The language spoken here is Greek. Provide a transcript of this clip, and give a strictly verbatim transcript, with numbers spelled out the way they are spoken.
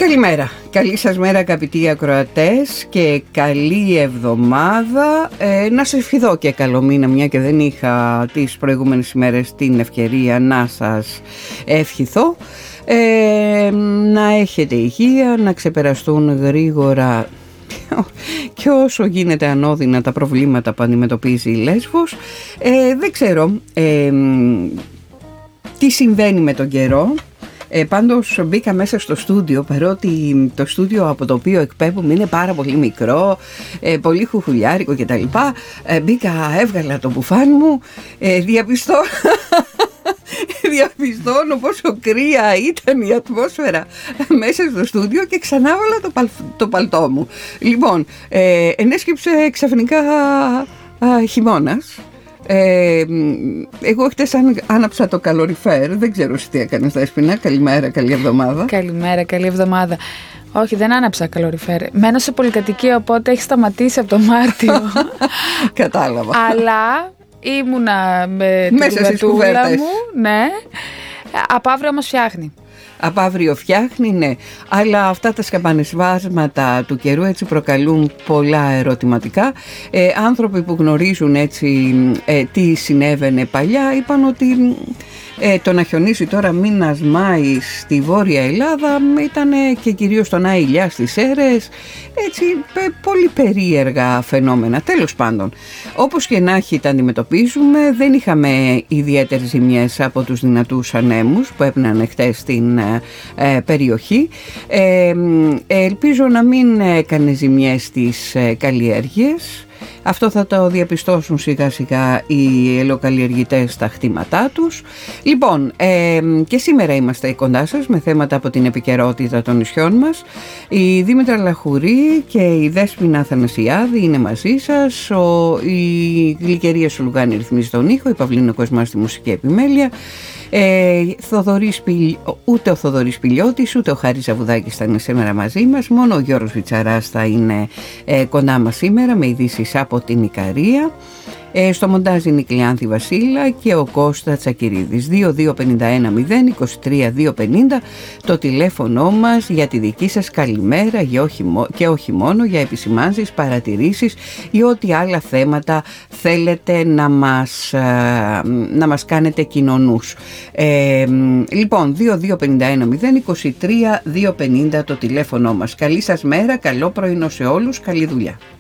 Καλημέρα. Καλή σας μέρα αγαπητοί ακροατές και καλή εβδομάδα. Ε, να σας ευχηθώ και καλό μήνα, μια και δεν είχα τις προηγούμενες ημέρες την ευκαιρία να σας ευχηθώ. Ε, να έχετε υγεία, να ξεπεραστούν γρήγορα και όσο γίνεται ανώδυνα τα προβλήματα που αντιμετωπίζει η Λέσβος. Ε, δεν ξέρω ε, τι συμβαίνει με τον καιρό. Ε, πάντως μπήκα μέσα στο στούντιο, παρότι το στούντιο από το οποίο εκπέμπουμε είναι πάρα πολύ μικρό, ε, πολύ χουχουλιάρικο κτλ. Ε, μπήκα, έβγαλα το μπουφάν μου, ε, διαπιστώ... διαπιστώνω πόσο κρύα ήταν η ατμόσφαιρα μέσα στο στούντιο και ξανά βάλα το, παλ, το παλτό μου. Λοιπόν, ε, ενέσκυψε ξαφνικά α, χειμώνας. Ε, εγώ χτες άναψα το καλοριφέρ. Δεν ξέρω τι έκανες, Δέσποινα. Καλημέρα, καλή εβδομάδα. Καλημέρα, καλή εβδομάδα. Όχι, δεν άναψα καλοριφέρ. Μένω σε πολυκατοικία, οπότε έχει σταματήσει από το Μάρτιο. Κατάλαβα. Αλλά ήμουνα με την κουβερτούλα μου. Ναι. Από αύριο όμως φτιάχνει. Από αύριο φτιάχνει, ναι. Αλλά αυτά τα σκαμπανεσβάσματα του καιρού έτσι προκαλούν πολλά ερωτηματικά. Ε, άνθρωποι που γνωρίζουν έτσι ε, τι συνέβαινε παλιά είπαν ότι ε, το να χιονίσει τώρα μήνας Μάης στη Βόρεια Ελλάδα ήταν και κυρίως το να ηλιά στις Σέρρες, έτσι ε, πολύ περίεργα φαινόμενα. Τέλος πάντων, όπως και να έχει τα αντιμετωπίζουμε, δεν είχαμε ιδιαίτερες ζημιές από τους δυνατούς ανέμους που έπαιρναν χτες στην ε, περιοχή. Ε, ελπίζω να μην έκανε ζημιές στις ε, καλλιέργειες. Αυτό θα το διαπιστώσουν σιγά σιγά οι ελαιοκαλλιεργητές στα χτήματά τους. Λοιπόν, ε, και σήμερα είμαστε κοντά σας με θέματα από την επικαιρότητα των νησιών μας. Η Δήμητρα Λαχουρή και η Δέσποινα Αθανασιάδη είναι μαζί σας. Ο, η Γλυκερία Σουλουγάνη ρυθμίζει τον ήχο, η Παυλίνα Κοσμά στη μουσική επιμέλεια. Ε, Θοδωρής Πιλ... Ούτε ο Θοδωρής Πιλιώτης ούτε ο Χάρης Ζαβουδάκης θα είναι σήμερα μαζί μας. Μόνο ο Γιώργος Βιτσαράς θα είναι ε, κοντά μας σήμερα με ειδήσεις από την Ικαρία. Ε, στο μοντάζ είναι η Κλεάνθη Βασίλα και ο Κώστα Τσακυρίδης. Δύο δύο πέντε ένα μηδέν είκοσι τρία δύο πενήντα το τηλέφωνο μας για τη δική σας καλημέρα για όχι, και όχι μόνο για επισημάνσεις, παρατηρήσεις ή ό,τι άλλα θέματα θέλετε να μας, να μας κάνετε κοινωνούς. Ε, λοιπόν, δύο δύο πέντε ένα μηδέν είκοσι τρία δύο πενήντα το τηλέφωνο μας. Καλή σας μέρα, καλό πρωινό σε όλους, καλή δουλειά.